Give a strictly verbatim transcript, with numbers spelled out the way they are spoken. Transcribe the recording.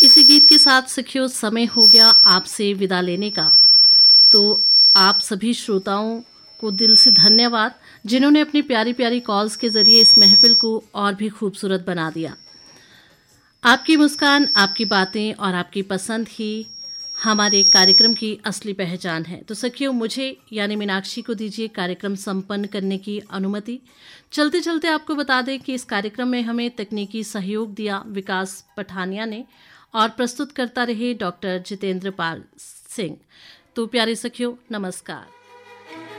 इसी गीत के साथ सखियों समय हो गया आपसे विदा लेने का। तो आप सभी श्रोताओं को दिल से धन्यवाद जिन्होंने अपनी प्यारी प्यारी कॉल्स के ज़रिए इस महफिल को और भी खूबसूरत बना दिया। आपकी मुस्कान, आपकी बातें और आपकी पसंद ही हमारे कार्यक्रम की असली पहचान है। तो सखियों, मुझे यानी मीनाक्षी को दीजिए कार्यक्रम संपन्न करने की अनुमति। चलते चलते आपको बता दें कि इस कार्यक्रम में हमें तकनीकी सहयोग दिया विकास पठानिया ने और प्रस्तुत करता रहे डॉक्टर जितेंद्र पाल सिंह। तो प्यारे सखियों, नमस्कार।